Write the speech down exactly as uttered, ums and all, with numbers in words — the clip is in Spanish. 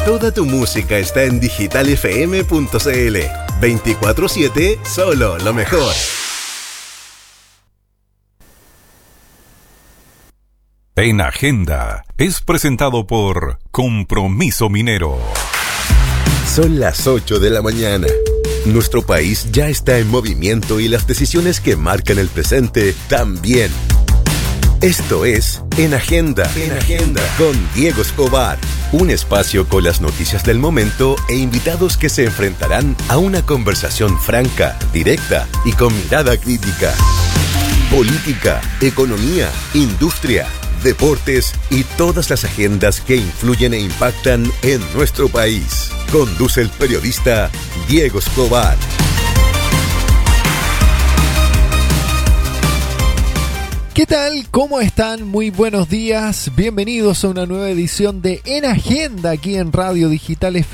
Toda tu música está en digital f m punto c l. veinticuatro siete, solo lo mejor. En Agenda es presentado por Compromiso Minero. Son las ocho de la mañana. Nuestro país ya está en movimiento y las decisiones que marcan el presente también. Esto es En Agenda, en Agenda, con Diego Escobar. Un espacio con las noticias del momento e invitados que se enfrentarán a una conversación franca, directa y con mirada crítica. Política, economía, industria, deportes y todas las agendas que influyen e impactan en nuestro país. Conduce el periodista Diego Escobar. ¿Qué tal? ¿Cómo están? Muy buenos días. Bienvenidos a una nueva edición de En Agenda aquí en Radio Digital